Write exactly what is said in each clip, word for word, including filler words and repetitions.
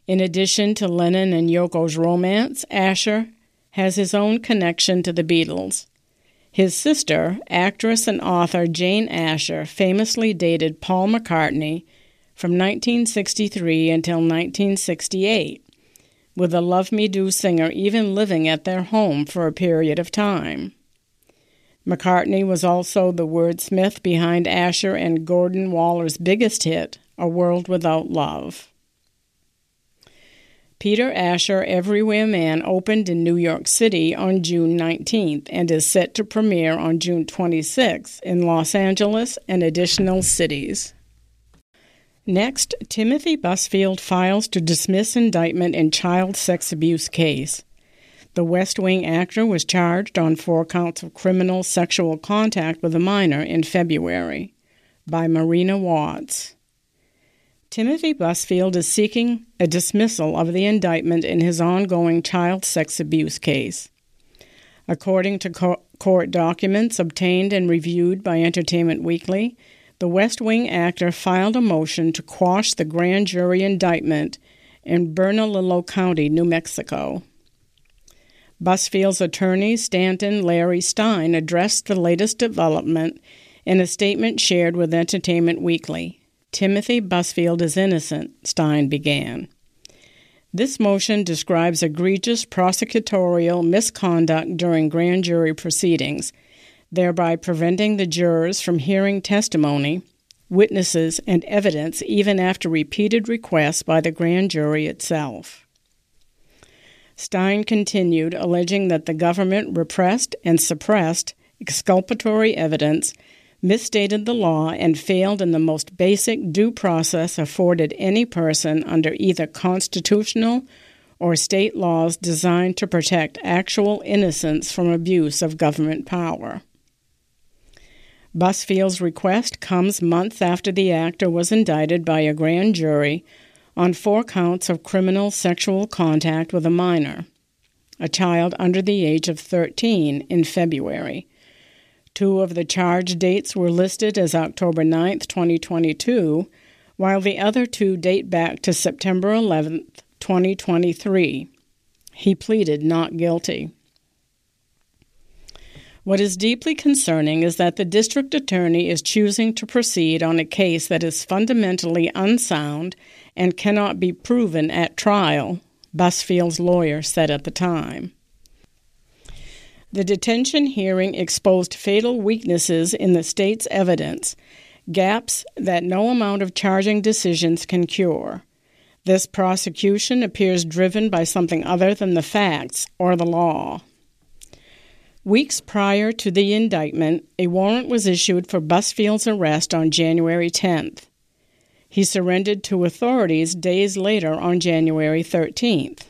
In addition to Lennon and Yoko's romance, Asher has his own connection to the Beatles. His sister, actress and author Jane Asher, famously dated Paul McCartney from nineteen sixty-three until nineteen sixty-eight, with the Love Me Do singer even living at their home for a period of time. McCartney was also the wordsmith behind Asher and Gordon Waller's biggest hit, A World Without Love. Peter Asher, Everywhere Man opened in New York City on June nineteenth and is set to premiere on June twenty-sixth in Los Angeles and additional cities. Next, Timothy Busfield files to dismiss indictment in child sex abuse case. The West Wing actor was charged on four counts of criminal sexual contact with a minor in February by Marina Watts. Timothy Busfield is seeking a dismissal of the indictment in his ongoing child sex abuse case. According to co- court documents obtained and reviewed by Entertainment Weekly, the West Wing actor filed a motion to quash the grand jury indictment in Bernalillo County, New Mexico. Busfield's attorney, Stanton Larry Stein, addressed the latest development in a statement shared with Entertainment Weekly. Timothy Busfield is innocent, Stein began. This motion describes egregious prosecutorial misconduct during grand jury proceedings, thereby preventing the jurors from hearing testimony, witnesses, and evidence even after repeated requests by the grand jury itself. Stein continued, alleging that the government repressed and suppressed exculpatory evidence, misstated the law, and failed in the most basic due process afforded any person under either constitutional or state laws designed to protect actual innocence from abuse of government power. Busfield's request comes months after the actor was indicted by a grand jury on four counts of criminal sexual contact with a minor, a child under the age of thirteen, in February. Two of the charge dates were listed as October ninth, twenty twenty-two, while the other two date back to September eleventh, twenty twenty-three. He pleaded not guilty. What is deeply concerning is that the district attorney is choosing to proceed on a case that is fundamentally unsound and cannot be proven at trial, Busfield's lawyer said at the time. The detention hearing exposed fatal weaknesses in the state's evidence, gaps that no amount of charging decisions can cure. This prosecution appears driven by something other than the facts or the law. Weeks prior to the indictment, a warrant was issued for Busfield's arrest on January tenth. He surrendered to authorities days later on January thirteenth.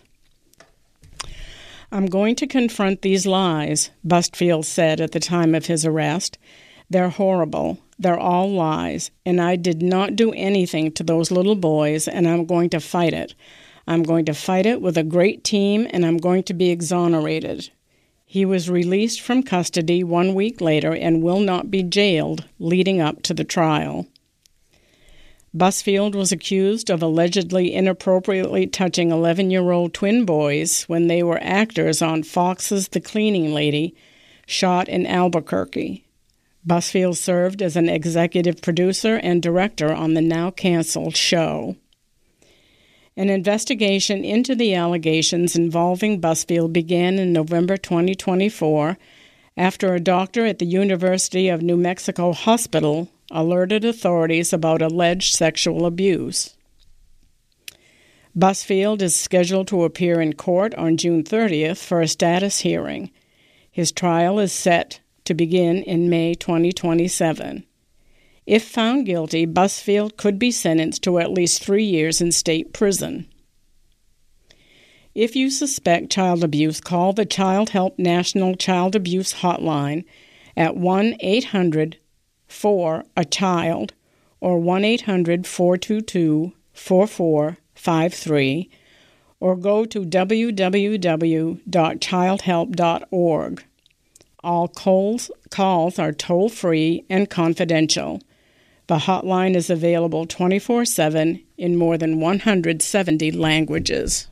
I'm going to confront these lies, Busfield said at the time of his arrest. They're horrible. They're all lies, and I did not do anything to those little boys, and I'm going to fight it. I'm going to fight it with a great team, and I'm going to be exonerated. He was released from custody one week later and will not be jailed leading up to the trial. Busfield was accused of allegedly inappropriately touching eleven-year-old twin boys when they were actors on Fox's The Cleaning Lady, shot in Albuquerque. Busfield served as an executive producer and director on the now-canceled show. An investigation into the allegations involving Busfield began in November twenty twenty-four after a doctor at the University of New Mexico Hospital alerted authorities about alleged sexual abuse. Busfield is scheduled to appear in court on June thirtieth for a status hearing. His trial is set to begin in May twenty twenty-seven. If found guilty, Busfield could be sentenced to at least three years in state prison. If you suspect child abuse, call the Child Help National Child Abuse Hotline at one eight hundred four a child or one eight hundred four two two four four five three or go to w w w dot child help dot org. All calls, calls are toll-free and confidential. The hotline is available twenty-four seven in more than one hundred seventy languages.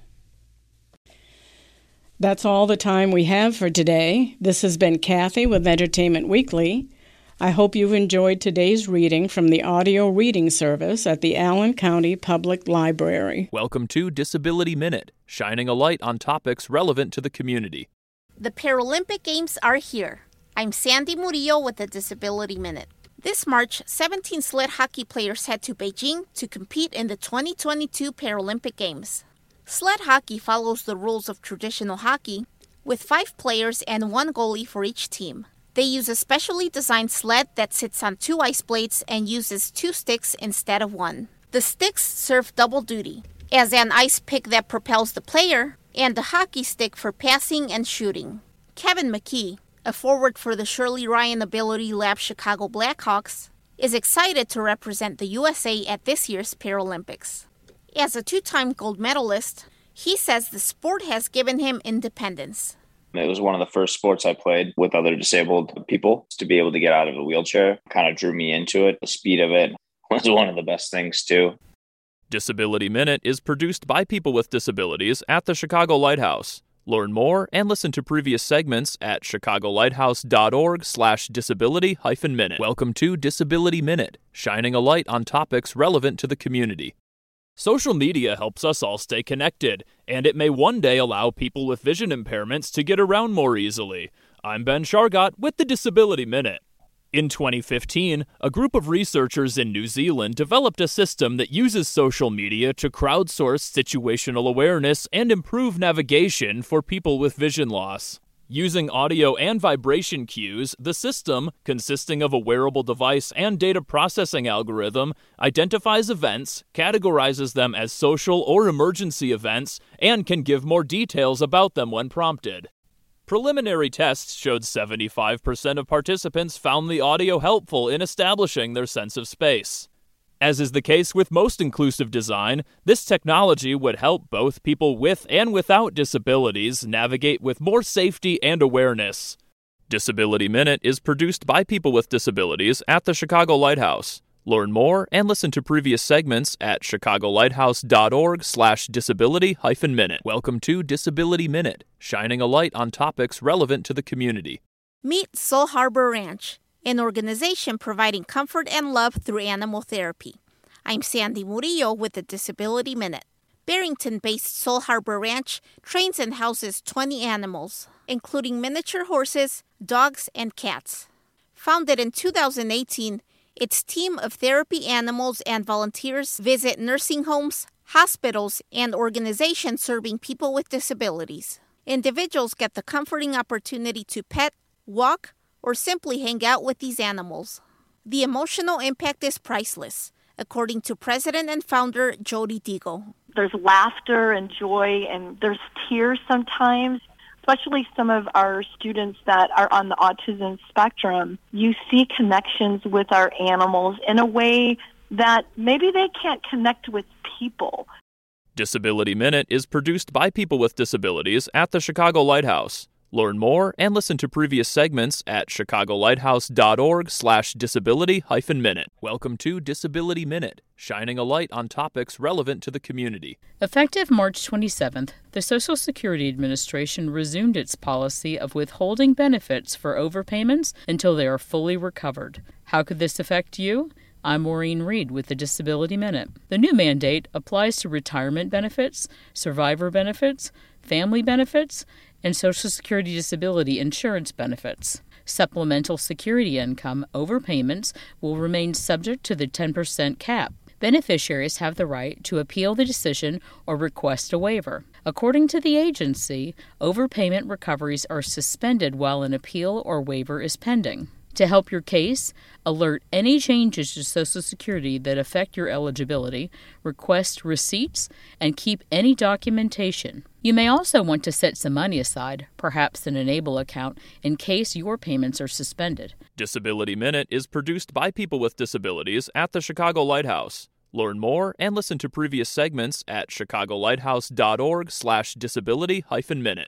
That's all the time we have for today. This has been Kathy with Entertainment Weekly. I hope you've enjoyed today's reading from the audio reading service at the Allen County Public Library. Welcome to Disability Minute, shining a light on topics relevant to the community. The Paralympic Games are here. I'm Sandy Murillo with the Disability Minute. This March, seventeen sled hockey players head to Beijing to compete in the twenty twenty-two Paralympic Games. Sled hockey follows the rules of traditional hockey, with five players and one goalie for each team. They use a specially designed sled that sits on two ice blades and uses two sticks instead of one. The sticks serve double duty, as an ice pick that propels the player and a hockey stick for passing and shooting. Kevin McKee, a forward for the Shirley Ryan Ability Lab Chicago Blackhawks, is excited to represent the U S A at this year's Paralympics. As a two-time gold medalist, he says the sport has given him independence. It was one of the first sports I played with other disabled people. To be able to get out of a wheelchair kind of drew me into it. The speed of it was one of the best things, too. Disability Minute is produced by people with disabilities at the Chicago Lighthouse. Learn more and listen to previous segments at chicagolighthouse.org slash disability hyphen minute. Welcome to Disability Minute, shining a light on topics relevant to the community. Social media helps us all stay connected, and it may one day allow people with vision impairments to get around more easily. I'm Ben Shargott with the Disability Minute. In twenty fifteen, a group of researchers in New Zealand developed a system that uses social media to crowdsource situational awareness and improve navigation for people with vision loss. Using audio and vibration cues, the system, consisting of a wearable device and data processing algorithm, identifies events, categorizes them as social or emergency events, and can give more details about them when prompted. Preliminary tests showed seventy-five percent of participants found the audio helpful in establishing their sense of space. As is the case with most inclusive design, this technology would help both people with and without disabilities navigate with more safety and awareness. Disability Minute is produced by people with disabilities at the Chicago Lighthouse. Learn more and listen to previous segments at chicagolighthouse.org slash disability hyphen minute. Welcome to Disability Minute, shining a light on topics relevant to the community. Meet Soul Harbor Ranch, an organization providing comfort and love through animal therapy. I'm Sandy Murillo with the Disability Minute. Barrington-based Soul Harbor Ranch trains and houses twenty animals, including miniature horses, dogs, and cats. Founded in two thousand eighteen, its team of therapy animals and volunteers visit nursing homes, hospitals, and organizations serving people with disabilities. Individuals get the comforting opportunity to pet, walk, or simply hang out with these animals. The emotional impact is priceless, according to President and Founder Jody Deagle. There's laughter and joy, and there's tears sometimes, especially some of our students that are on the autism spectrum. You see connections with our animals in a way that maybe they can't connect with people. Disability Minute is produced by people with disabilities at the Chicago Lighthouse. Learn more and listen to previous segments at chicagolighthouse.org slash disability hyphen minute. Welcome to Disability Minute, shining a light on topics relevant to the community. Effective March twenty-seventh, the Social Security Administration resumed its policy of withholding benefits for overpayments until they are fully recovered. How could this affect you? I'm Maureen Reed with the Disability Minute. The new mandate applies to retirement benefits, survivor benefits, family benefits, and Social Security disability insurance benefits. Supplemental security income overpayments will remain subject to the ten percent cap. Beneficiaries have the right to appeal the decision or request a waiver. According to the agency, overpayment recoveries are suspended while an appeal or waiver is pending. To help your case, alert any changes to Social Security that affect your eligibility, request receipts, and keep any documentation. You may also want to set some money aside, perhaps an Enable account, in case your payments are suspended. Disability Minute is produced by people with disabilities at the Chicago Lighthouse. Learn more and listen to previous segments at chicagolighthouse.org slash disability hyphen minute.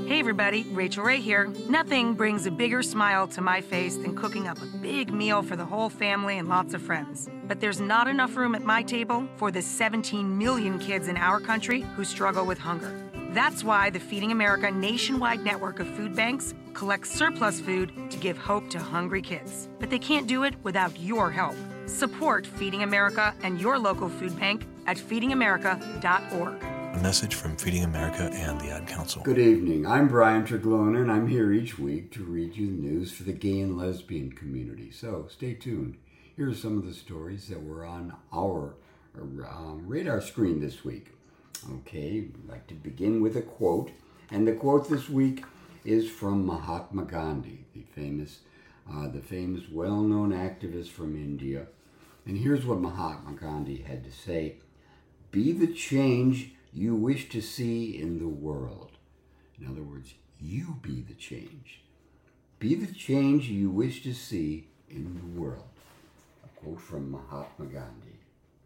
Hey everybody, Rachel Ray here. Nothing brings a bigger smile to my face than cooking up a big meal for the whole family and lots of friends. But there's not enough room at my table for the seventeen million kids in our country who struggle with hunger. That's why the Feeding America nationwide network of food banks collects surplus food to give hope to hungry kids. But they can't do it without your help. Support Feeding America and your local food bank at feeding america dot org. A message from Feeding America and the Ad Council. Good evening. I'm Brian Treglona, and I'm here each week to read you the news for the gay and lesbian community. So stay tuned. Here are some of the stories that were on our um, radar screen this week. Okay, I'd like to begin with a quote. And the quote this week is from Mahatma Gandhi, the famous, uh, the famous well-known activist from India. And here's what Mahatma Gandhi had to say. Be the change you wish to see in the world. In other words, you be the change. Be the change you wish to see in the world. A quote from Mahatma Gandhi.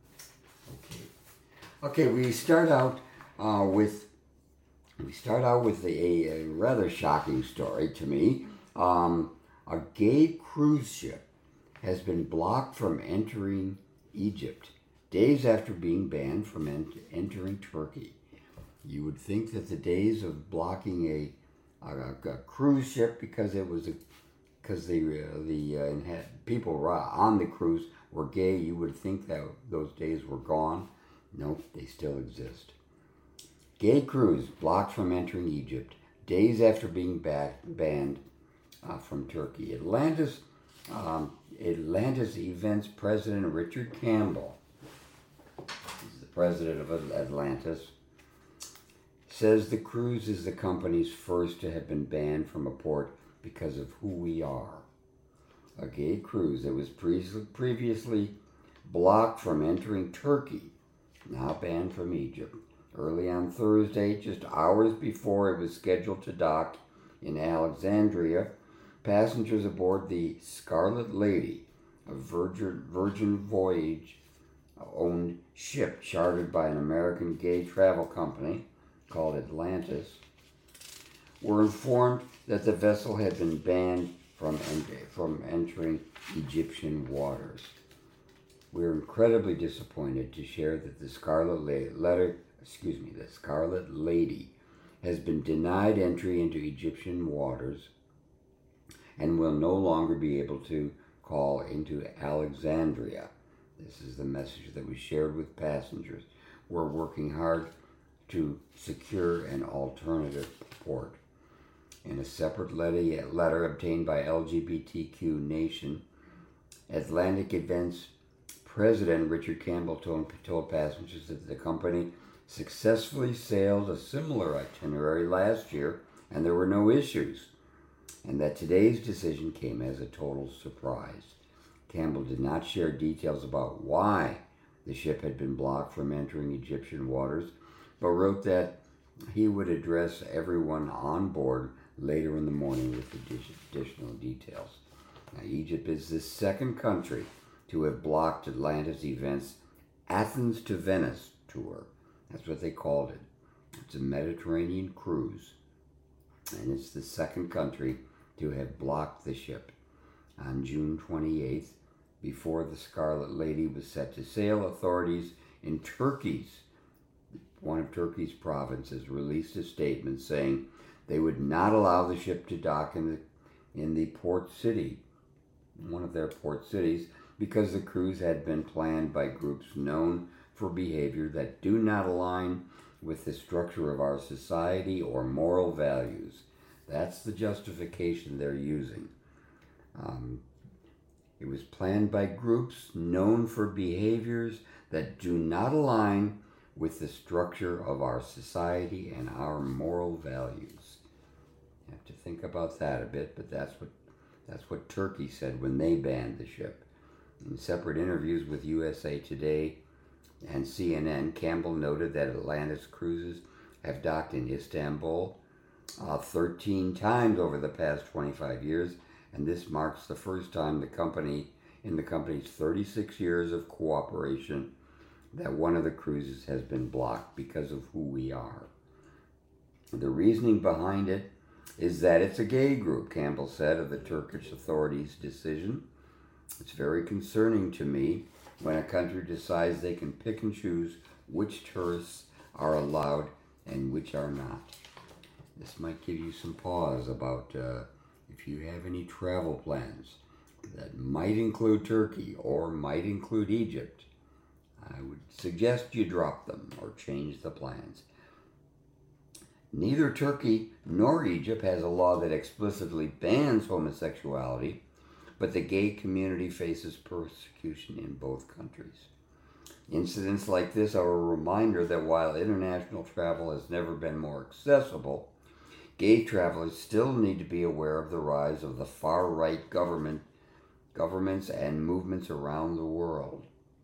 Okay. Okay, we start out uh, with we start out with a, a rather shocking story to me. Um, a gay cruise ship has been blocked from entering Egypt days after being banned from ent- entering Turkey. You would think that the days of blocking a, a, a cruise ship because it was a because the uh, the uh, people on the cruise were gay, you would think that those days were gone. Nope, they still exist. Gay cruise blocked from entering Egypt days after being back, banned uh, from Turkey. Atlantis um, Atlantis Events President Richard Campbell, he's the president of Atlantis, says the cruise is the company's first to have been banned from a port because of who we are. A gay cruise that was pre- previously blocked from entering Turkey, now banned from Egypt. Early on Thursday, just hours before it was scheduled to dock in Alexandria, passengers aboard the Scarlet Lady, a Virgin, Virgin Voyage-owned ship chartered by an American gay travel company called Atlantis, were informed that the vessel had been banned from, from entering Egyptian waters. We're incredibly disappointed to share that the Scarlet La- letter, excuse me, the Scarlet Lady has been denied entry into Egyptian waters and will no longer be able to call into Alexandria. This is the message that was shared with passengers. We're working hard to secure an alternative port. In a separate letter, letter obtained by L G B T Q Nation, Atlantic Events President Richard Campbell told, told passengers that the company successfully sailed a similar itinerary last year and there were no issues, and that today's decision came as a total surprise. Campbell did not share details about why the ship had been blocked from entering Egyptian waters, but wrote that he would address everyone on board later in the morning with additional details. Now, Egypt is the second country to have blocked Atlantis Events' Athens to Venice tour. That's what they called it. It's a Mediterranean cruise, and it's the second country to have blocked the ship. On June twenty-eighth, before the Scarlet Lady was set to sail, authorities in Turkey's, one of Turkey's provinces, released a statement saying they would not allow the ship to dock in the in the port city, one of their port cities, because the cruise had been planned by groups known for behavior that do not align with the structure of our society or moral values. That's the justification they're using. Um, it was planned by groups known for behaviors that do not align with the structure of our society and our moral values. You have to think about that a bit, but that's what that's what Turkey said when they banned the ship. In separate interviews with U S A Today and C N N, Campbell noted that Atlantis cruises have docked in Istanbul uh, thirteen times over the past twenty-five years, and this marks the first time the company, in the company's thirty-six years of cooperation, that one of the cruises has been blocked because of who we are. The reasoning behind it is that it's a gay group, Campbell said of the Turkish authorities' decision. It's very concerning to me when a country decides they can pick and choose which tourists are allowed and which are not. This might give you some pause about uh, if you have any travel plans that might include Turkey or might include Egypt. I would suggest you drop them or change the plans. Neither Turkey nor Egypt has a law that explicitly bans homosexuality, but the gay community faces persecution in both countries. Incidents like this are a reminder that while international travel has never been more accessible, gay travelers still need to be aware of the rise of the far-right government, governments and movements around the world.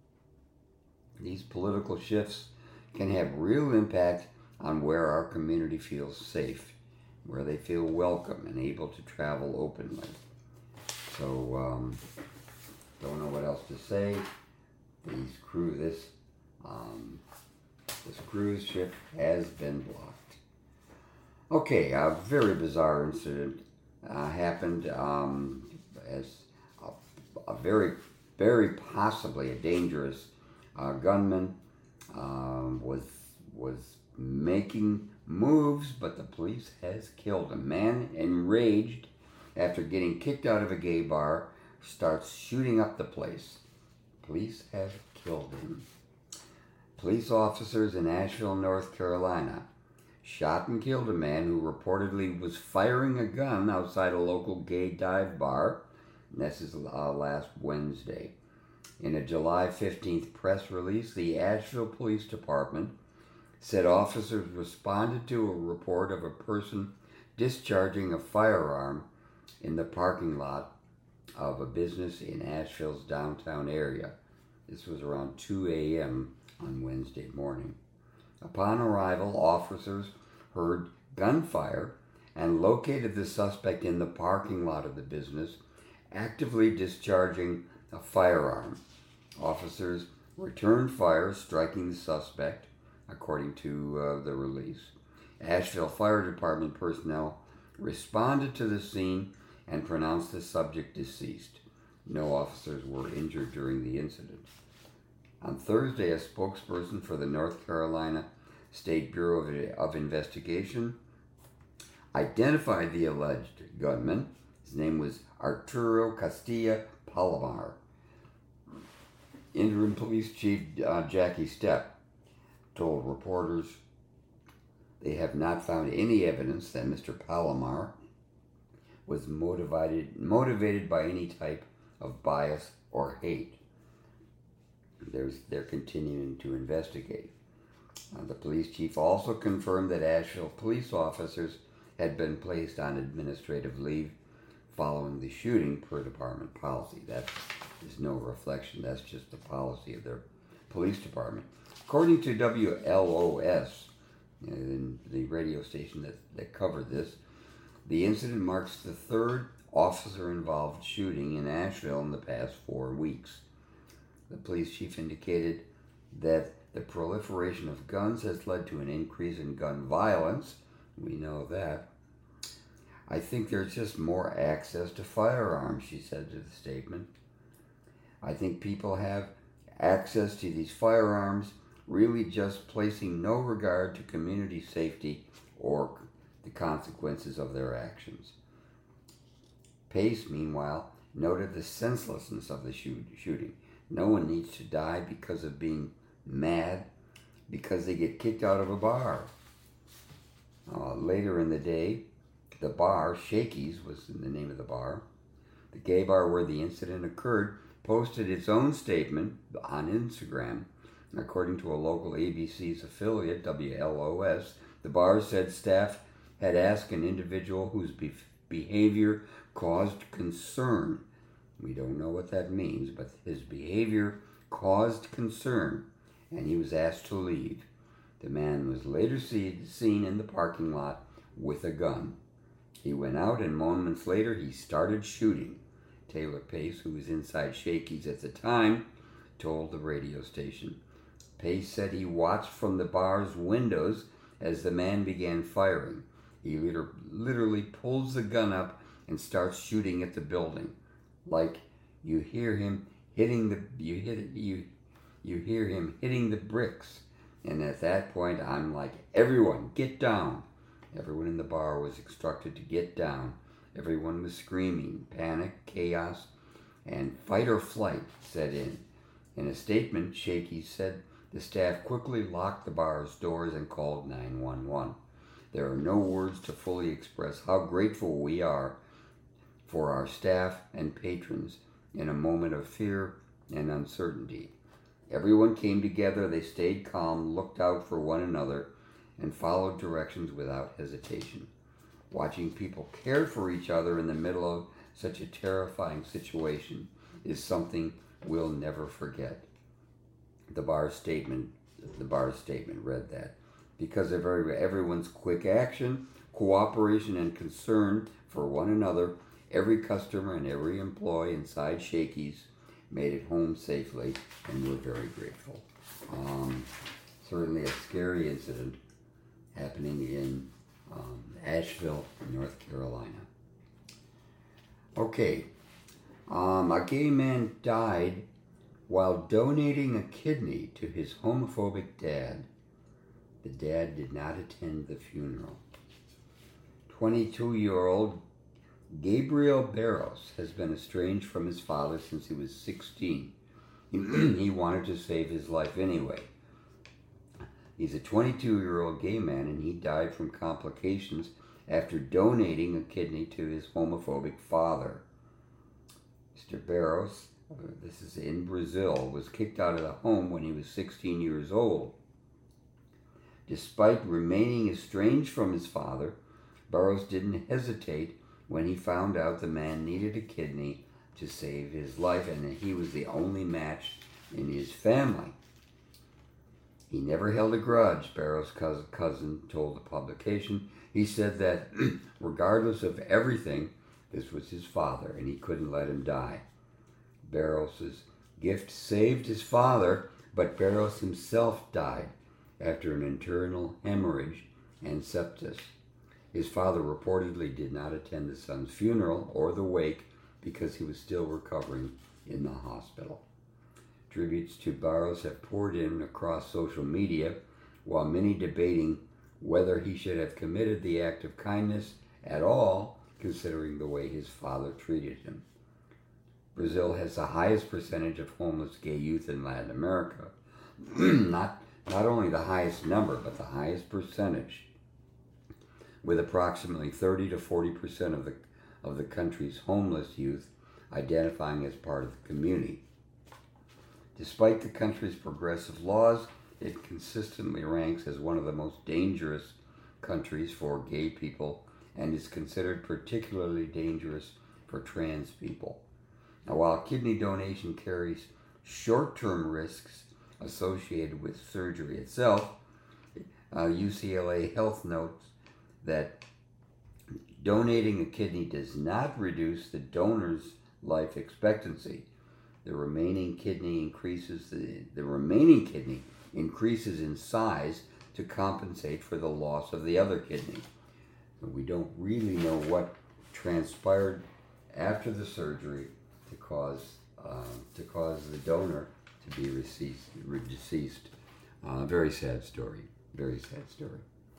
These political shifts can have real impact on where our community feels safe, where they feel welcome and able to travel openly. So, um, don't know what else to say. These cruise, this, um, this cruise ship has been blocked. Okay, a very bizarre incident uh, happened um, as a, a very, very possibly a dangerous uh, gunman um, was was making moves, but the police has killed him. Man enraged after getting kicked out of a gay bar starts shooting up the place. Police have killed him. Police officers in Asheville, North Carolina, shot and killed a man who reportedly was firing a gun outside a local gay dive bar. And this is uh, last Wednesday. In a July fifteenth press release, the Asheville Police Department said officers responded to a report of a person discharging a firearm in the parking lot of a business in Asheville's downtown area. This was around two a.m. on Wednesday morning. Upon arrival, officers heard gunfire and located the suspect in the parking lot of the business, actively discharging a firearm. Officers returned fire, striking the suspect, according to uh, the release. Asheville Fire Department personnel responded to the scene and pronounced the subject deceased. No officers were injured during the incident. On Thursday, a spokesperson for the North Carolina State Bureau of, of Investigation identified the alleged gunman. His name was Arturo Castilla Palomar. Interim Police Chief uh, Jackie Stepp told reporters they have not found any evidence that Mister Palomar was motivated motivated by any type of bias or hate. There's, they're continuing to investigate. Uh, the police chief also confirmed that Asheville police officers had been placed on administrative leave following the shooting per department policy. That is no reflection. That's just the policy of their police department. According to W L O S, you know, the radio station that, that covered this, the incident marks the third officer-involved shooting in Asheville in the past four weeks. The police chief indicated that the proliferation of guns has led to an increase in gun violence. We know that. I think there's just more access to firearms, she said to the statement. I think people have access to these firearms, really just placing no regard to community safety or the consequences of their actions. Pace, meanwhile, noted the senselessness of the shoot- shooting. No one needs to die because of being mad because they get kicked out of a bar. Uh, later in the day, the bar, Shakey's was the name of the bar, the gay bar where the incident occurred, posted its own statement on Instagram. According to a local A B C's affiliate, W L O S, the bar said staff had asked an individual whose be- behavior caused concern. We don't know what that means, but his behavior caused concern, and he was asked to leave. The man was later see- seen in the parking lot with a gun. He went out, and moments later he started shooting. Taylor Pace, who was inside Shakey's at the time, told the radio station. Pace said he watched from the bar's windows as the man began firing. He liter- literally pulls the gun up and starts shooting at the building. Like you hear him hitting the you hit you you hear him hitting the bricks. And at that point I'm like, everyone get down. Everyone in the bar was instructed to get down. Everyone was screaming. Panic, chaos, and fight or flight set in. In a statement, Shaky said the staff quickly locked the bar's doors and called nine one one. There are no words to fully express how grateful we are for our staff and patrons in a moment of fear and uncertainty. Everyone came together, they stayed calm, looked out for one another, and followed directions without hesitation. Watching people care for each other in the middle of such a terrifying situation is something we'll never forget. The bar statement, the bar statement read that. Because of every, everyone's quick action, cooperation, and concern for one another, every customer and every employee inside Shakey's made it home safely, and we're very grateful. Um, certainly a scary incident happening in um, Asheville, North Carolina. Okay, um, a gay man died while donating a kidney to his homophobic dad. The dad did not attend the funeral. twenty-two-year-old Gabriel Barros has been estranged from his father since he was sixteen. He wanted to save his life anyway. He's a twenty-two-year-old gay man, and he died from complications after donating a kidney to his homophobic father. Mister Barros, this is in Brazil, was kicked out of the home when he was sixteen years old. Despite remaining estranged from his father, Barros didn't hesitate when he found out the man needed a kidney to save his life and that he was the only match in his family. He never held a grudge, Barros' cousin told the publication. He said that regardless of everything, this was his father and he couldn't let him die. Barros' gift saved his father, but Barros himself died after an internal hemorrhage and sepsis. His father reportedly did not attend the son's funeral or the wake because he was still recovering in the hospital. Tributes to Barros have poured in across social media, while many debating whether he should have committed the act of kindness at all, considering the way his father treated him. Brazil has the highest percentage of homeless gay youth in Latin America. not, not only the highest number, but the highest percentage, with approximately thirty to forty percent of the, of the country's homeless youth identifying as part of the community. Despite the country's progressive laws, it consistently ranks as one of the most dangerous countries for gay people and is considered particularly dangerous for trans people. Now, while kidney donation carries short-term risks associated with surgery itself, uh, U C L A Health notes that donating a kidney does not reduce the donor's life expectancy. The remaining kidney increases the, the remaining kidney increases in size to compensate for the loss of the other kidney. And we don't really know what transpired after the surgery to cause uh, to cause the donor to be deceased. deceased. Uh, very sad story. Very sad story.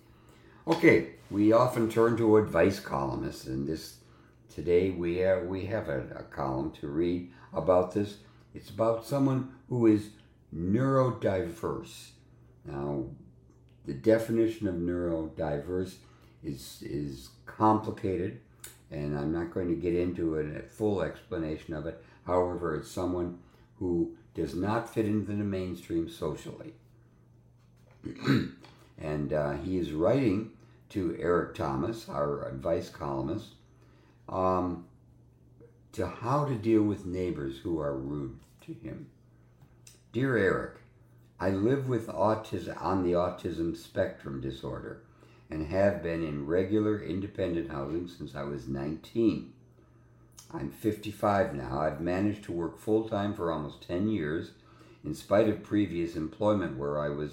Okay, we often turn to advice columnists, and this today we have, we have a, a column to read about this. It's about someone who is neurodiverse. Now, the definition of neurodiverse is is complicated, and I'm not going to get into a full explanation of it. However, it's someone who does not fit into the mainstream socially. And uh, he is writing to Eric Thomas, our advice columnist, um, to how to deal with neighbors who are rude to him. Dear Eric, I live with autism on the autism spectrum disorder and have been in regular independent housing since I was nineteen. I'm fifty-five now. I've managed to work full-time for almost ten years in spite of previous employment where I was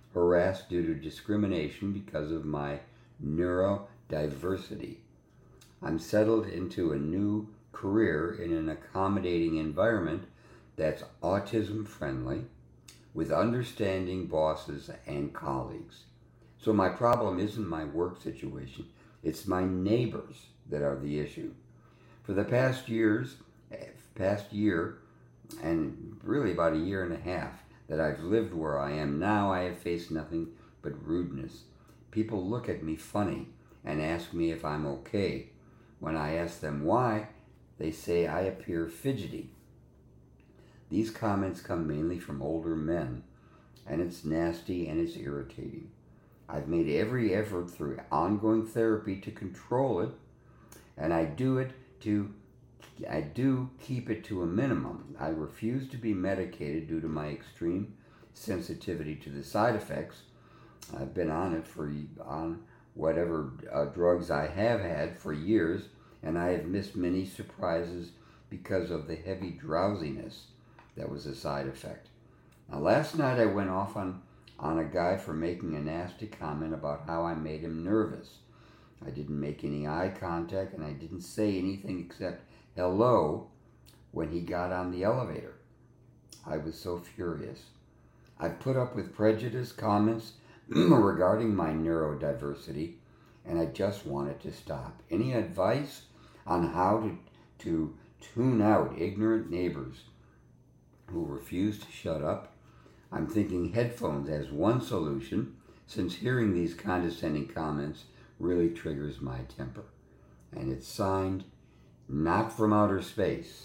harassed due to discrimination because of my neurodiversity. I'm settled into a new career in an accommodating environment that's autism friendly, with understanding bosses and colleagues. So my problem isn't my work situation, it's my neighbors that are the issue. For the past years, past year, and really about a year and a half that I've lived where I am now, I have faced nothing but rudeness. People look at me funny and ask me if I'm okay. When I ask them why, they say I appear fidgety. These comments come mainly from older men, and it's nasty and it's irritating. I've made every effort through ongoing therapy to control it, and I do it to I do keep it to a minimum. I refuse to be medicated due to my extreme sensitivity to the side effects. I've been on it for on whatever uh, drugs I have had for years, and I have missed many surprises because of the heavy drowsiness that was a side effect. Now, last night I went off on, on a guy for making a nasty comment about how I made him nervous. I didn't make any eye contact, and I didn't say anything except hello when he got on the elevator. I was so furious. I've put up with prejudice comments regarding my neurodiversity, and I just want it to stop. Any advice on how to, to tune out ignorant neighbors who refuse to shut up? I'm thinking headphones as one solution, since hearing these condescending comments really triggers my temper. And it's signed, Not From Outer Space.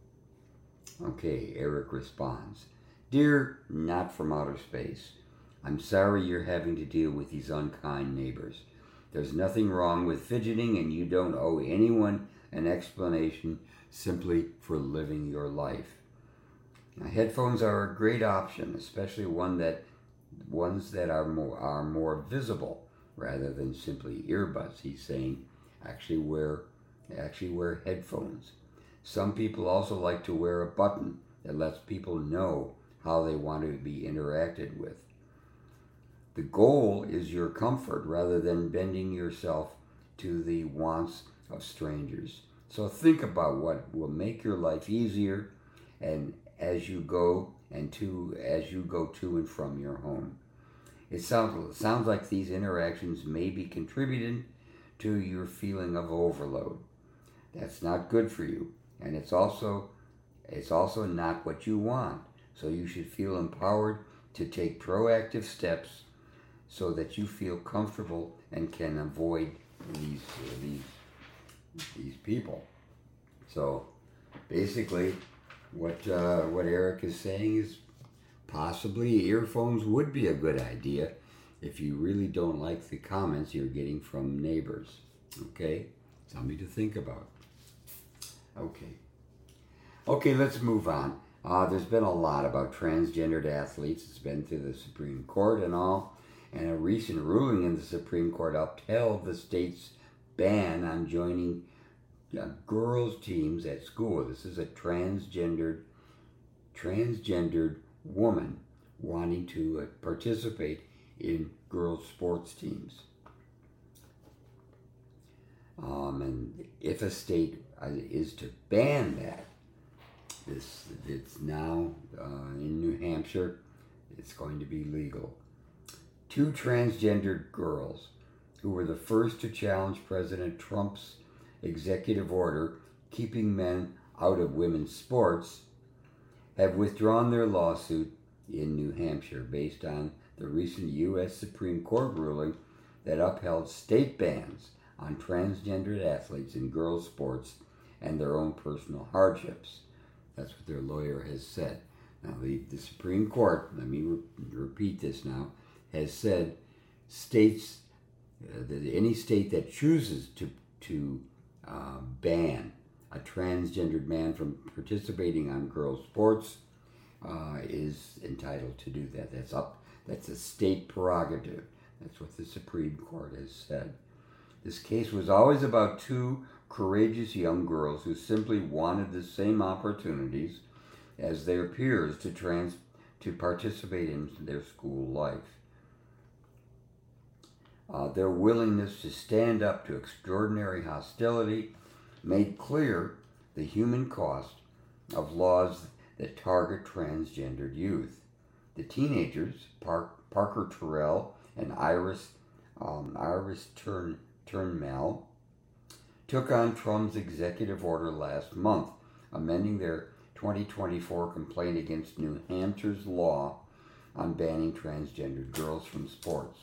Okay, Eric responds, Dear Not From Outer Space, I'm sorry you're having to deal with these unkind neighbors. There's nothing wrong with fidgeting, and you don't owe anyone an explanation simply for living your life. Now, headphones are a great option, especially one that ones that are more are more visible rather than simply earbuds. He's saying actually wear actually wear headphones. Some people also like to wear a button that lets people know how they want to be interacted with. The goal is your comfort rather than bending yourself to the wants of strangers. So think about what will make your life easier and as you go and to as you go to and from your home. It sounds sounds like these interactions may be contributing to your feeling of overload. That's not good for you, and it's also it's also not what you want. So you should feel empowered to take proactive steps so that you feel comfortable and can avoid these uh, these these people. So basically, what uh, what Eric is saying is possibly earphones would be a good idea if you really don't like the comments you're getting from neighbors. Okay, something to think about. Okay, okay, let's move on. Uh, there's been a lot about transgendered athletes. It's been through the Supreme Court and all. And a recent ruling in the Supreme Court upheld the state's ban on joining uh, girls' teams at school. This is a transgendered, transgendered woman wanting to uh, participate in girls' sports teams. Um, and if a state uh, is to ban that, this it's now uh, in New Hampshire, it's going to be legal. Two transgendered girls, who were the first to challenge President Trump's executive order keeping men out of women's sports, have withdrawn their lawsuit in New Hampshire based on the recent U S Supreme Court ruling that upheld state bans on transgendered athletes in girls' sports and their own personal hardships. That's what their lawyer has said. Now, the, the Supreme Court, let me re- repeat this now, has said states, uh, that any state that chooses to, to uh, ban a transgendered man from participating on girls' sports uh, is entitled to do that. That's up. That's a state prerogative. That's what the Supreme Court has said. This case was always about two courageous young girls who simply wanted the same opportunities as their peers to trans to participate in their school life. uh, their willingness to stand up to extraordinary hostility made clear the human cost of laws that target transgendered youth. The teenagers, Park, Parker Terrell and Iris um, Iris Turn, Turnmel, took on Trump's executive order last month, amending their twenty twenty-four complaint against New Hampshire's law on banning transgendered girls from sports.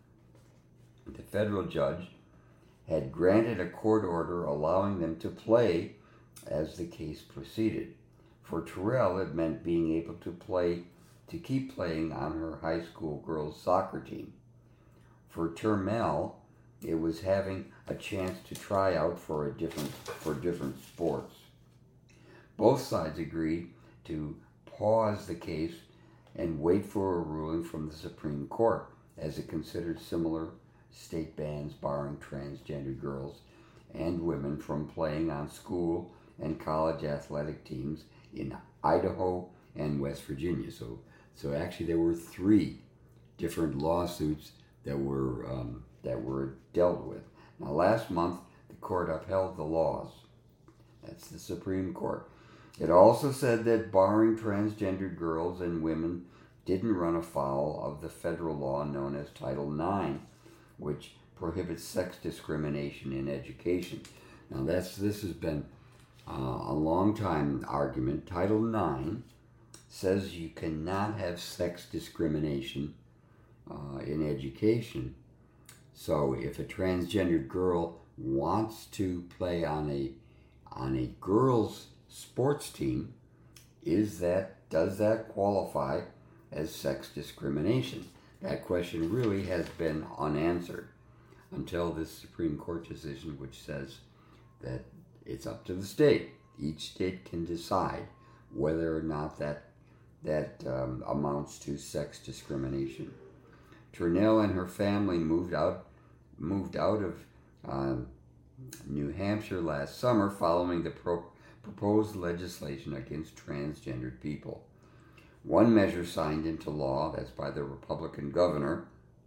The federal judge had granted a court order allowing them to play as the case proceeded. For Terrell, it meant being able to play, to keep playing on her high school girls' soccer team. For Turmel, it was having a chance to try out for a different for different sports. Both sides agreed to pause the case and wait for a ruling from the Supreme Court, as it considered similar state bans barring transgender girls and women from playing on school and college athletic teams in Idaho and West Virginia. So, so actually, there were three different lawsuits that were um, that were dealt with. Now, last month, the court upheld the laws. That's the Supreme Court. It also said that barring transgendered girls and women didn't run afoul of the federal law known as Title nine, which prohibits sex discrimination in education. Now, that's this has been uh, a long time argument. Title nine says you cannot have sex discrimination uh, in education. So, if a transgendered girl wants to play on a on a girls' sports team, is that does that qualify as sex discrimination? That question really has been unanswered until this Supreme Court decision, which says that it's up to the state. Each state can decide whether or not that that um, amounts to sex discrimination. Turnell and her family moved out moved out of uh, New Hampshire last summer following the pro- proposed legislation against transgendered people. One measure signed into law, that's by the Republican governor,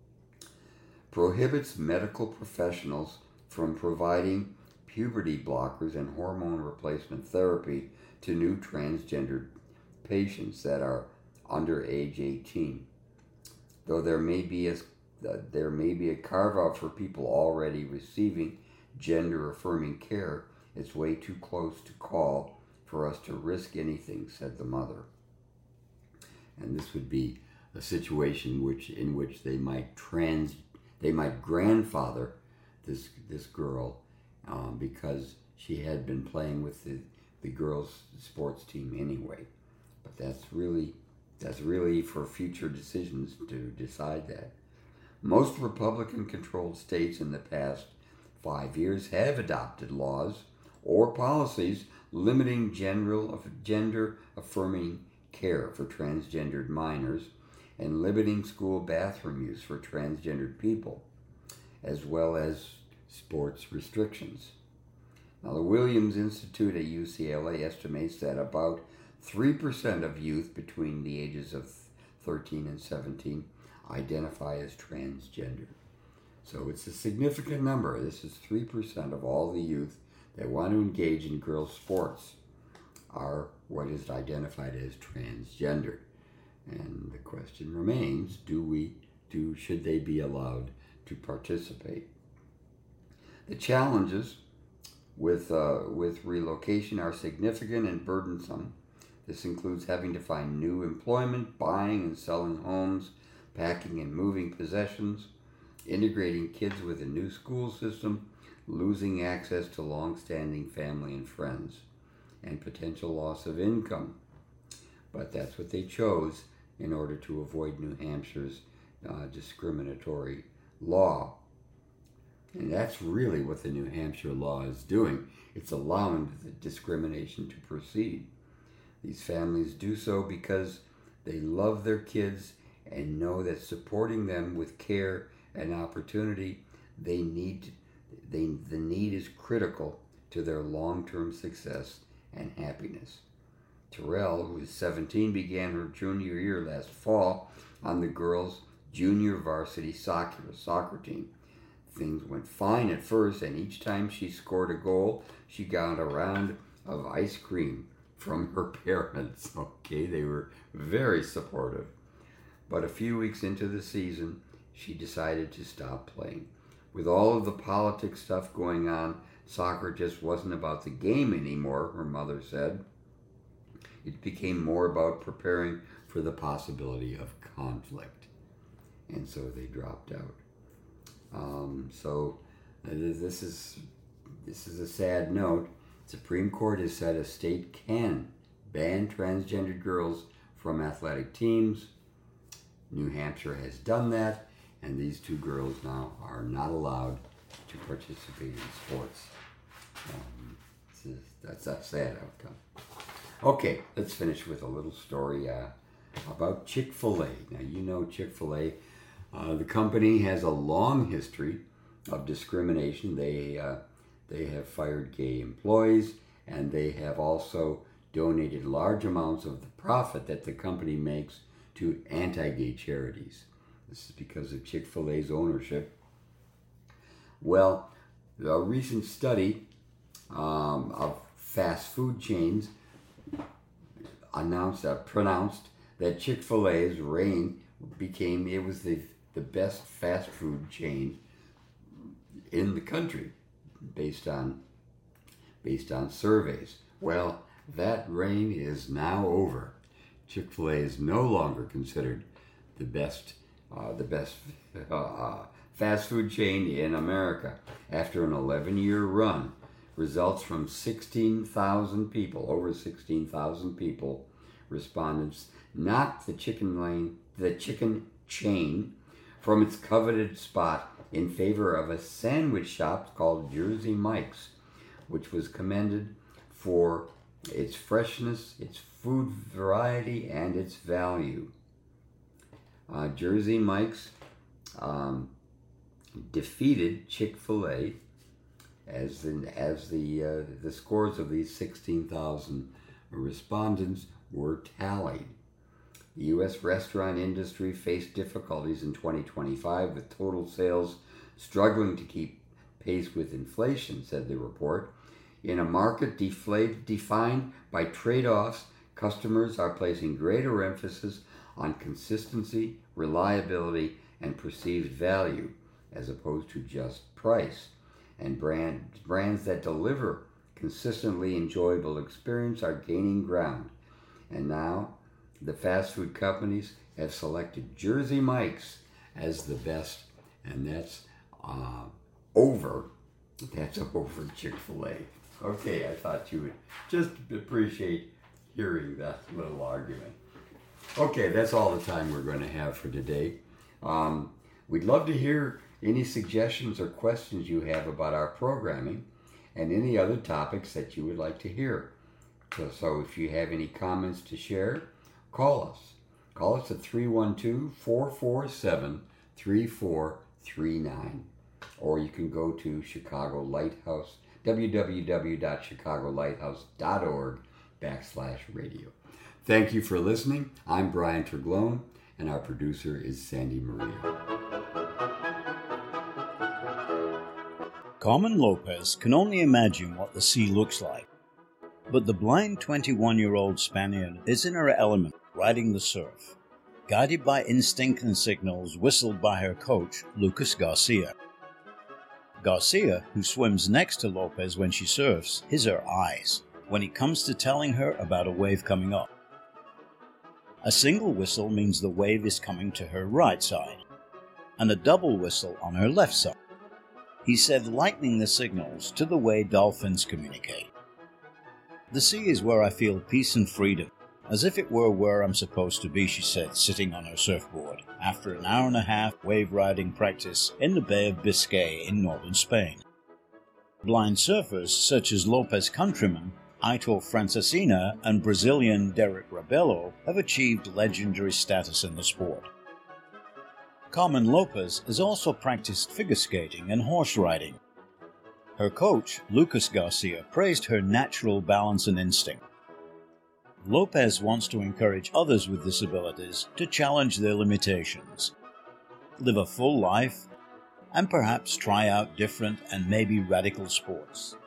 prohibits medical professionals from providing puberty blockers and hormone replacement therapy to new transgendered patients that are under age eighteen. Though there may be a there may be a carve-out for people already receiving gender-affirming care, it's way too close to call for us to risk anything, said the mother. And this would be a situation which in which they might trans they might grandfather this this girl um, because she had been playing with the, the girls' sports team anyway. But that's really that's really for future decisions to decide that. Most Republican-controlled states in the past five years have adopted laws or policies limiting general gender-affirming care for transgendered minors and limiting school bathroom use for transgendered people, as well as sports restrictions. Now, the Williams Institute at U C L A estimates that about three percent of youth between the ages of thirteen and seventeen identify as transgender. So it's a significant number. This is three percent of all the youth that want to engage in girls' sports are what is identified as transgender. And the question remains, do we, do, should they be allowed to participate? The challenges with, uh, with relocation are significant and burdensome. This includes having to find new employment, buying and selling homes, packing and moving possessions, integrating kids with a new school system, losing access to long-standing family and friends, and potential loss of income. But that's what they chose in order to avoid New Hampshire's uh, discriminatory law. And that's really what the New Hampshire law is doing. It's allowing the discrimination to proceed. These families do so because they love their kids and know that supporting them with care and opportunity, they need they the need is critical to their long-term success and happiness. Terrell, who is seventeen, began her junior year last fall on the girls' junior varsity soccer soccer team. things went fine at first, and each time she scored a goal, she got a round of ice cream from her parents. Okay, they were very supportive. But a few weeks into the season, she decided to stop playing. With all of the politics stuff going on, soccer just wasn't about the game anymore, her mother said. It became more about preparing for the possibility of conflict. And so they dropped out. Um, so uh, this is this is a sad note. The Supreme Court has said a state can ban transgendered girls from athletic teams. New Hampshire has done that, and these two girls now are not allowed to participate in sports. Um, this is, that's a sad outcome. Okay, let's finish with a little story uh, about Chick-fil-A. Now, you know Chick-fil-A. Uh, the company has a long history of discrimination. They uh, they have fired gay employees, and they have also donated large amounts of the profit that the company makes to anti-gay charities. This is because of Chick-fil-A's ownership. Well, a recent study um, of fast food chains announced, uh, pronounced that Chick-fil-A's reign became, it was the, the best fast food chain in the country based on, based on surveys. Well, that reign is now over. Chick-fil-A is no longer considered the best, uh, the best uh, fast food chain in America. After an eleven-year run, results from sixteen thousand people, over sixteen thousand people, respondents, knocked the chicken lane, the chicken chain from its coveted spot in favor of a sandwich shop called Jersey Mike's, which was commended for its freshness, its food variety, and its value. Uh, Jersey Mike's um, defeated Chick-fil-A as the, as the, uh, the scores of these sixteen thousand respondents were tallied. The U S restaurant industry faced difficulties in twenty twenty-five, with total sales struggling to keep pace with inflation, said the report. In a market deflate, defined by trade-offs, customers are placing greater emphasis on consistency, reliability, and perceived value, as opposed to just price. And brand, brands that deliver consistently enjoyable experience are gaining ground. And now, the fast food companies have selected Jersey Mike's as the best, and that's uh, over. That's over Chick-fil-A. Okay, I thought you would just appreciate hearing that little argument. Okay, that's all the time we're going to have for today. Um, we'd love to hear any suggestions or questions you have about our programming and any other topics that you would like to hear. So, so if you have any comments to share, call us. Call us at three one two, four four seven, three four three nine. Or you can go to Chicago Lighthouse, w w w dot chicago lighthouse dot org backslash radio. Thank you for listening. I'm Brian Terglone, and our producer is Sandy Murillo. Carmen Lopez can only imagine what the sea looks like. But the blind twenty-one-year-old Spaniard is in her element, riding the surf, guided by instinct and signals whistled by her coach, Lucas Garcia. Garcia, who swims next to Lopez when she surfs, is her eyes when it comes to telling her about a wave coming up. A single whistle means the wave is coming to her right side, and a double whistle on her left side. He said, lightening the signals to the way dolphins communicate. The sea is where I feel peace and freedom, as if it were where I'm supposed to be, she said, sitting on her surfboard, after an hour and a half wave riding practice in the Bay of Biscay in northern Spain. Blind surfers, such as Lopez countryman Aitor Francesina and Brazilian Derek Rabelo, have achieved legendary status in the sport. Carmen Lopez has also practiced figure skating and horse riding. Her coach, Lucas Garcia, praised her natural balance and instinct. Lopez wants to encourage others with disabilities to challenge their limitations, live a full life, and perhaps try out different and maybe radical sports.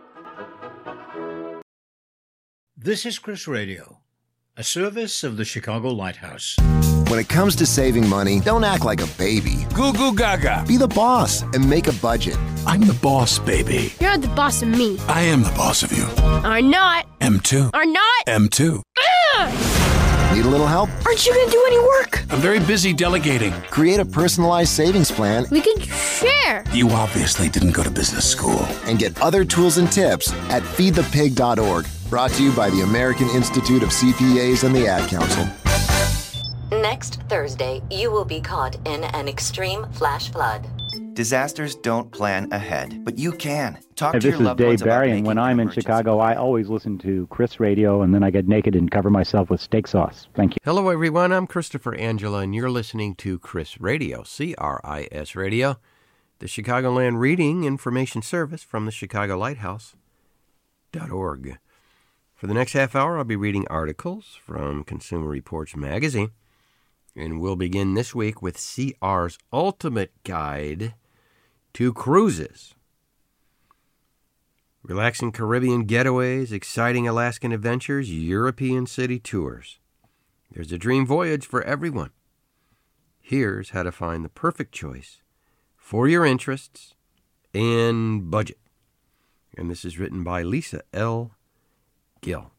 This is Chris Radio, a service of the Chicago Lighthouse. When it comes to saving money, don't act like a baby. Goo goo gaga. Be the boss and make a budget. I'm the boss, baby. You're the boss of me. I am the boss of you. Are not. M two. Are not. M two. Ugh! Need a little help? Aren't you going to do any work? I'm very busy delegating. Create a personalized savings plan. We can share. You obviously didn't go to business school. And get other tools and tips at feed the pig dot org. Brought to you by the American Institute of C P As and the Ad Council. Next Thursday, you will be caught in an extreme flash flood. Disasters don't plan ahead, but you can. Talk Hey, to this your is loved Dave ones about Barry, and making when I'm in emergency- Chicago, I always listen to Chris Radio, and then I get naked and cover myself with steak sauce. Thank you. Hello, everyone. I'm Christopher Angela, and you're listening to Chris Radio, C R I S Radio, the Chicagoland Reading Information Service from the Chicago Lighthouse dot org. For the next half hour, I'll be reading articles from Consumer Reports magazine, and we'll begin this week with C R's Ultimate Guide to Cruises. Relaxing Caribbean getaways, exciting Alaskan adventures, European city tours. There's a dream voyage for everyone. Here's how to find the perfect choice for your interests and budget. And this is written by Lisa L. Gill.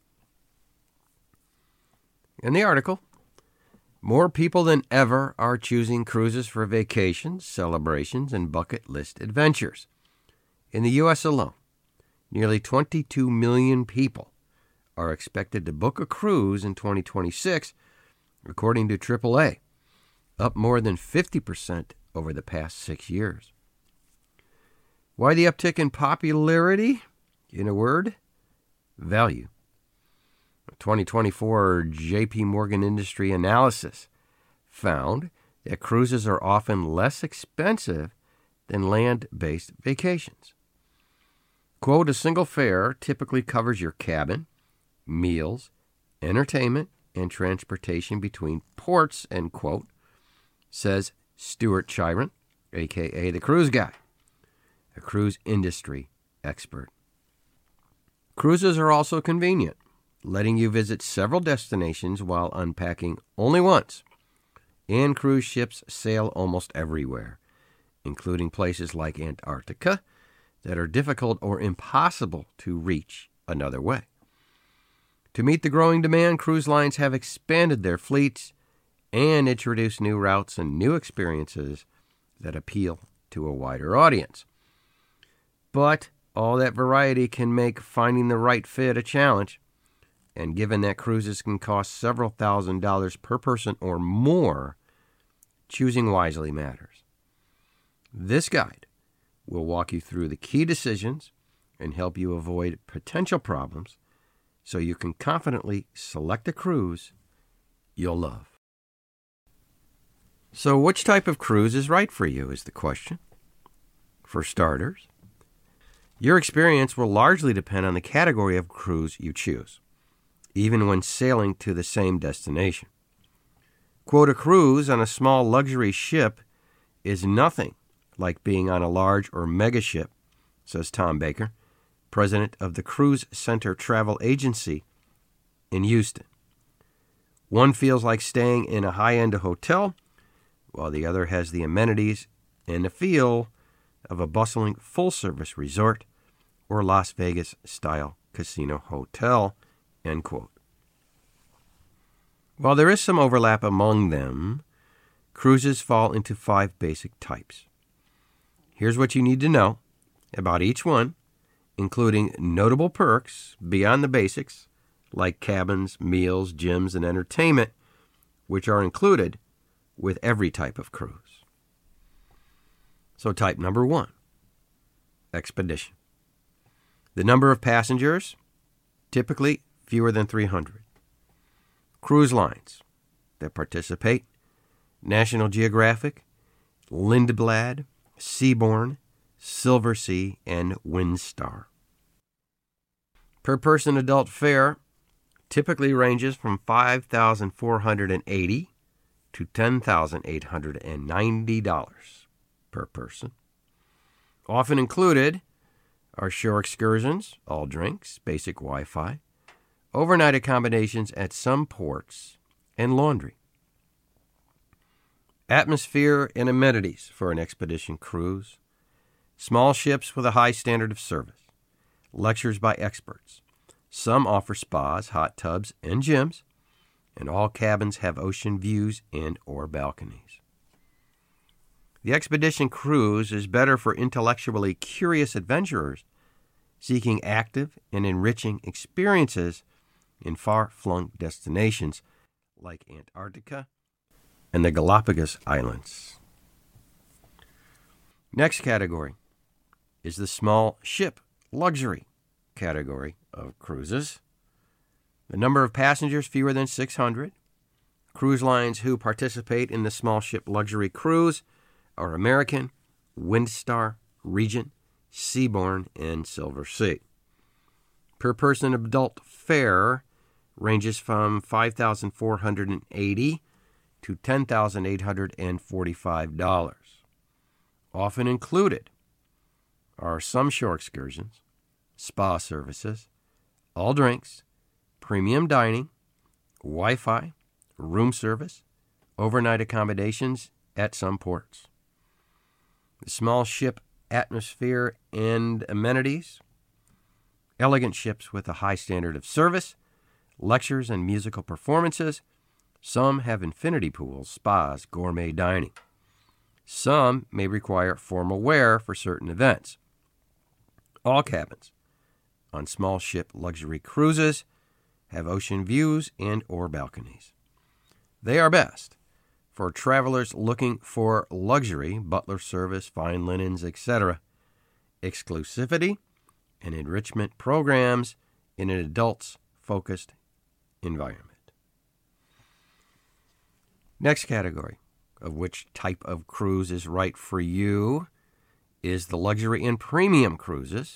In the article, more people than ever are choosing cruises for vacations, celebrations, and bucket list adventures. In the U S alone, nearly twenty-two million people are expected to book a cruise in twenty twenty-six, according to triple A, up more than fifty percent over the past six years. Why the uptick in popularity? In a word, value. A twenty twenty-four J P Morgan Industry Analysis found that cruises are often less expensive than land-based vacations. Quote, a single fare typically covers your cabin, meals, entertainment, and transportation between ports, end quote, says Stuart Chiron, a k a the Cruise Guy, a cruise industry expert. Cruises are also convenient, letting you visit several destinations while unpacking only once. And cruise ships sail almost everywhere, including places like Antarctica that are difficult or impossible to reach another way. To meet the growing demand, cruise lines have expanded their fleets and introduced new routes and new experiences that appeal to a wider audience. But all that variety can make finding the right fit a challenge. And given that cruises can cost several thousand dollars per person or more, choosing wisely matters. This guide will walk you through the key decisions and help you avoid potential problems so you can confidently select a cruise you'll love. So which type of cruise is right for you is the question. For starters, your experience will largely depend on the category of cruise you choose, even when sailing to the same destination. Quote, a cruise on a small luxury ship is nothing like being on a large or mega ship, says Tom Baker, president of the Cruise Center Travel Agency in Houston. One feels like staying in a high-end hotel, while the other has the amenities and the feel of a bustling full-service resort or Las Vegas-style casino hotel, end quote. While there is some overlap among them, cruises fall into five basic types. Here's what you need to know about each one, including notable perks beyond the basics, like cabins, meals, gyms, and entertainment, which are included with every type of cruise. So type number one, expedition. The number of passengers, typically fewer than three hundred. Cruise lines that participate: National Geographic, Lindblad, Seabourn, Silversea, and Windstar. Per person adult fare typically ranges from five thousand four hundred eighty dollars to ten thousand eight hundred ninety dollars per person. Often included are shore excursions, all drinks, basic Wi-Fi, overnight accommodations at some ports, and laundry. Atmosphere and amenities for an expedition cruise. Small ships with a high standard of service. Lectures by experts. Some offer spas, hot tubs, and gyms, and all cabins have ocean views and or balconies. The expedition cruise is better for intellectually curious adventurers seeking active and enriching experiences in far-flung destinations like Antarctica and the Galapagos Islands. Next category is the small ship luxury category of cruises. The number of passengers fewer than six hundred. Cruise lines who participate in the small ship luxury cruise are American, Windstar, Regent, Seabourn, and Silver Sea. Per person adult fare ranges from five thousand four hundred eighty dollars to ten thousand eight hundred forty-five dollars. Often included are some shore excursions, spa services, all drinks, premium dining, Wi-Fi, room service, overnight accommodations at some ports. The small ship atmosphere and amenities, elegant ships with a high standard of service, lectures and musical performances. Some have infinity pools, spas, gourmet dining. Some may require formal wear for certain events. All cabins on small ship luxury cruises have ocean views and or balconies. They are best for travelers looking for luxury, butler service, fine linens, et cetera, exclusivity, and enrichment programs in an adults-focused environment. Next category of which type of cruise is right for you is the luxury and premium cruises.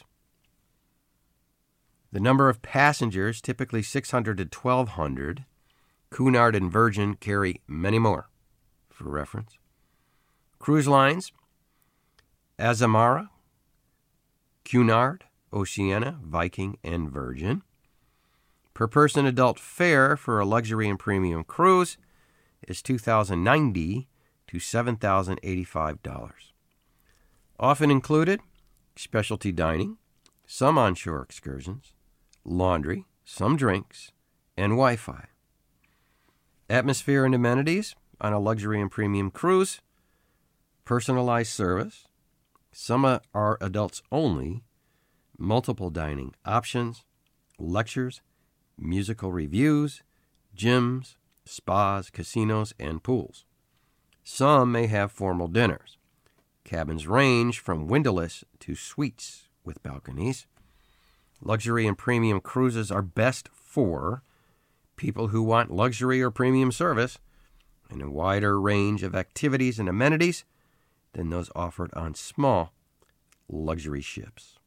The number of passengers, typically six hundred to twelve hundred. Cunard and Virgin carry many more, for reference. Cruise lines, Azamara, Cunard, Oceania, Viking, and Virgin. Per person adult fare for a luxury and premium cruise is two thousand ninety dollars to seven thousand eighty-five dollars. Often included, specialty dining, some onshore excursions, laundry, some drinks, and Wi-Fi. Atmosphere and amenities on a luxury and premium cruise, personalized service, some are adults only, multiple dining options, lectures, musical reviews, gyms, spas, casinos, and pools. Some may have formal dinners. Cabins range from windowless to suites with balconies. Luxury and premium cruises are best for people who want luxury or premium service and a wider range of activities and amenities than those offered on small luxury ships.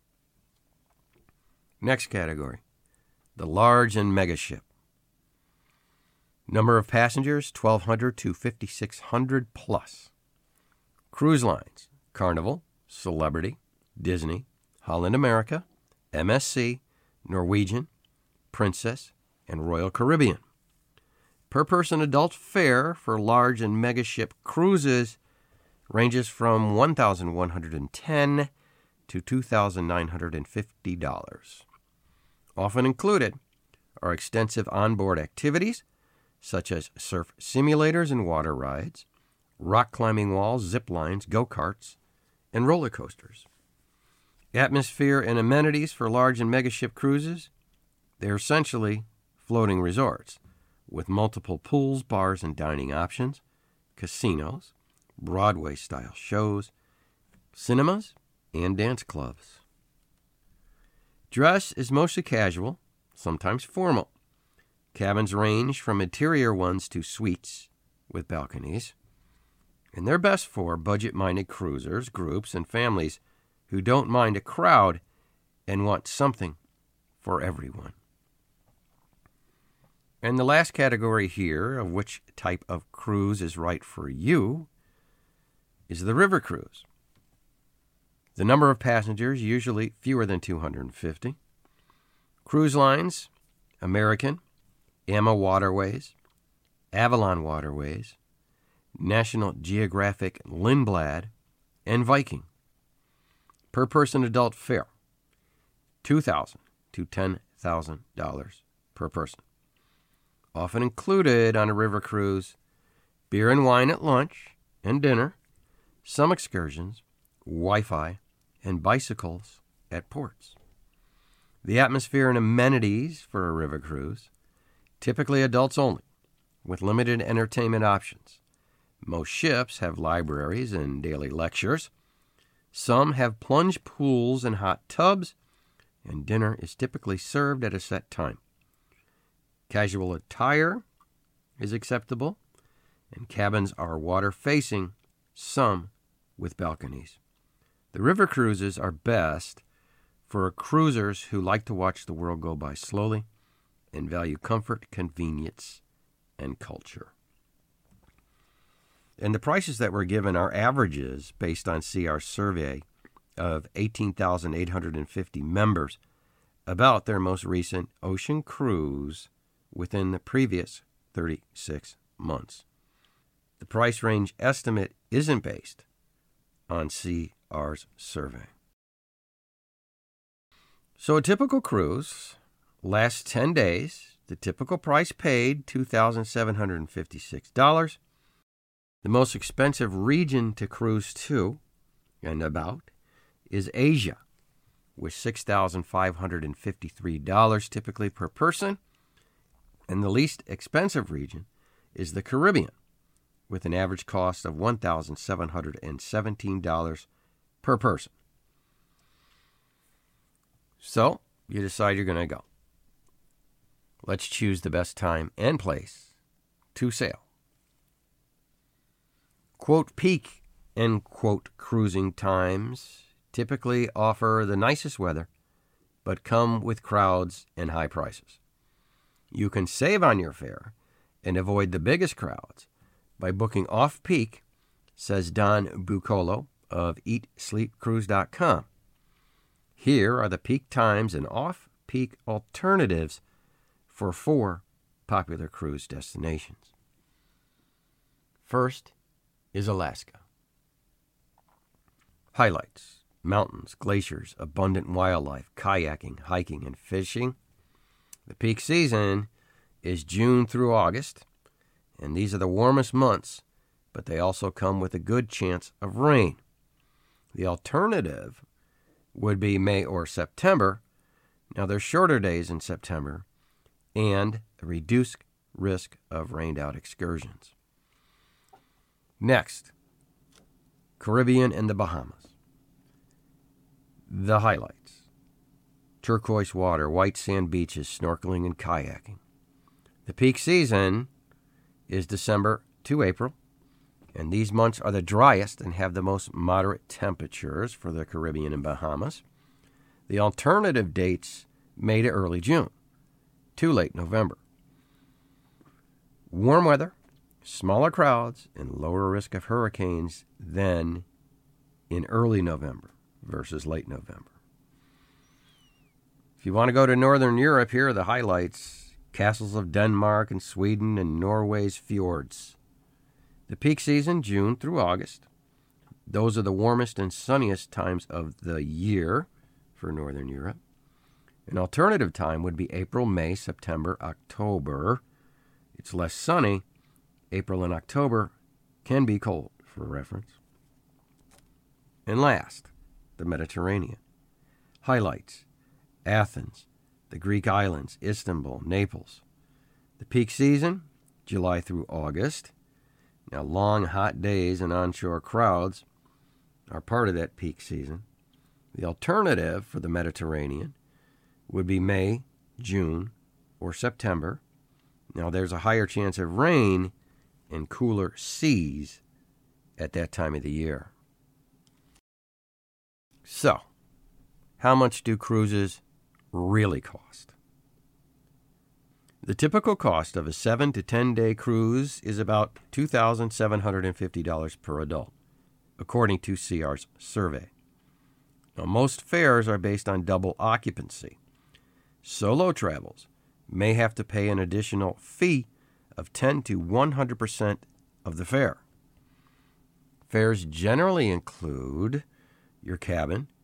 Next category, the large and mega ship. Number of passengers, twelve hundred to fifty-six hundred plus. Cruise lines, Carnival, Celebrity, Disney, Holland America, M S C, Norwegian, Princess, and Royal Caribbean. Per person adult fare for large and mega ship cruises ranges from one thousand one hundred ten dollars to two thousand nine hundred fifty dollars. Often included are extensive onboard activities such as surf simulators and water rides, rock climbing walls, zip lines, go-karts, and roller coasters. Atmosphere and amenities for large and mega ship cruises, they're essentially floating resorts with multiple pools, bars, and dining options, casinos, Broadway-style shows, cinemas, and dance clubs. Dress is mostly casual, sometimes formal. Cabins range from interior ones to suites with balconies, and they're best for budget-minded cruisers, groups, and families who don't mind a crowd and want something for everyone. And the last category here of which type of cruise is right for you is the river cruise. The number of passengers usually fewer than two hundred fifty. Cruise lines, American, Emma Waterways, Avalon Waterways, National Geographic Lindblad, and Viking. Per person adult fare, two thousand dollars to ten thousand dollars per person. Often included on a river cruise, beer and wine at lunch and dinner, some excursions, Wi-Fi, and bicycles at ports. The atmosphere and amenities for a river cruise, typically adults only, with limited entertainment options. Most ships have libraries and daily lectures. Some have plunge pools and hot tubs, and dinner is typically served at a set time. Casual attire is acceptable, and cabins are water-facing, some with balconies. The river cruises are best for cruisers who like to watch the world go by slowly and value comfort, convenience, and culture. And the prices that were given are averages based on C R's survey of eighteen thousand eight hundred fifty members about their most recent ocean cruise within the previous thirty-six months. The price range estimate isn't based on C R's survey. So a typical cruise lasts ten days. The typical price paid, two thousand seven hundred fifty-six dollars. The most expensive region to cruise to and about is Asia, with six thousand five hundred fifty-three dollars typically per person. And the least expensive region is the Caribbean, with an average cost of one thousand seven hundred seventeen dollars per person. So, you decide you're going to go. Let's choose the best time and place to sail. Quote, peak, end quote, cruising times typically offer the nicest weather, but come with crowds and high prices. You can save on your fare and avoid the biggest crowds by booking off-peak, says Don Bucolo of eat sleep cruise dot com. Here are the peak times and off-peak alternatives for four popular cruise destinations. First is Alaska. Highlights: mountains, glaciers, abundant wildlife, kayaking, hiking, and fishing. The peak season is June through August, and these are the warmest months, but they also come with a good chance of rain. The alternative would be May or September. Now, there's shorter days in September and a reduced risk of rained-out excursions. Next, Caribbean and the Bahamas. The highlights: turquoise water, white sand beaches, snorkeling and kayaking. The peak season is December to April, and these months are the driest and have the most moderate temperatures for the Caribbean and Bahamas. The alternative dates May to early June, to late November. Warm weather, smaller crowds, and lower risk of hurricanes than in early November versus late November. If you want to go to Northern Europe, here are the highlights: castles of Denmark and Sweden and Norway's fjords. The peak season, June through August. Those are the warmest and sunniest times of the year for Northern Europe. An alternative time would be April, May, September, October. It's less sunny. April and October can be cold, for reference. And last, the Mediterranean. Highlights: Athens, the Greek islands, Istanbul, Naples. The peak season, July through August. Now, long, hot days and onshore crowds are part of that peak season. The alternative for the Mediterranean would be May, June, or September. Now, there's a higher chance of rain and cooler seas at that time of the year. So, how much do cruises really cost? The typical cost of a seven to ten day cruise is about two thousand seven hundred fifty dollars per adult, according to C R's survey. Now, most fares are based on double occupancy. Solo travels may have to pay an additional fee of ten to one hundred percent of the fare. Fares generally include your cabin,